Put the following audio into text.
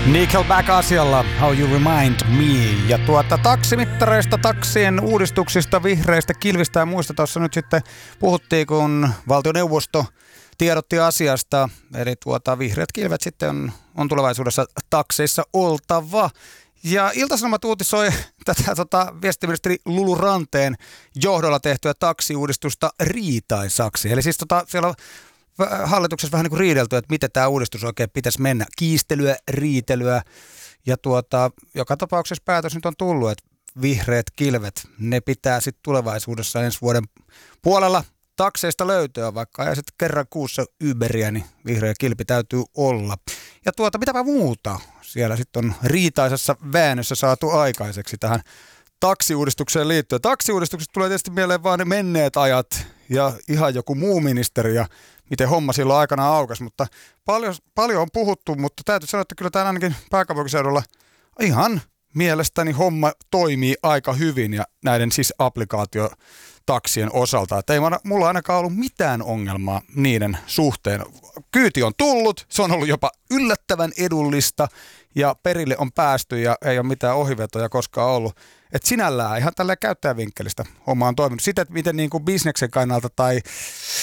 Nickelback asialla, How You Remind Me. Ja taksimittareista, taksien uudistuksista, vihreistä kilvistä ja muista tuossa nyt sitten puhuttiin, kun valtioneuvosto tiedotti asiasta. Eli vihreät kilvet sitten on tulevaisuudessa takseissa oltava. Ja Ilta-Sanomat uutisoi tätä viestintäministeri Lulu Ranteen johdolla tehtyä taksiuudistusta riitaisaksi. Eli siis siellä on hallituksessa vähän niin kuin riidelty, että miten tämä uudistus oikein pitäisi mennä. Kiistelyä, riitelyä ja joka tapauksessa päätös nyt on tullut, että vihreät kilvet, ne pitää sitten tulevaisuudessa ensi vuoden puolella takseista löytyä, vaikka ajaa sitten kerran kuussa Uberia, niin vihreä kilpi täytyy olla. Ja mitäpä muuta siellä sitten on riitaisessa väännössä saatu aikaiseksi tähän taksiuudistukseen liittyen. Taksiuudistuksesta tulee tietysti mieleen vaan ne menneet ajat ja ihan joku muu ministeri ja miten homma silloin aikanaan aukesi, mutta paljon on puhuttu, mutta täytyy sanoa, että kyllä tämä ainakin pääkaupunkiseudulla ihan mielestäni homma toimii aika hyvin ja näiden siis applikaatiotaksien osalta. Että ei mulla ainakaan ollut mitään ongelmaa niiden suhteen. Kyyti on tullut, se on ollut jopa yllättävän edullista ja perille on päästy ja ei ole mitään ohivetoja koskaan ollut. Että sinällään ihan tällä käyttäjävinkkelistä homma on toiminut. Sitten, että miten niin kuin bisneksen kannalta tai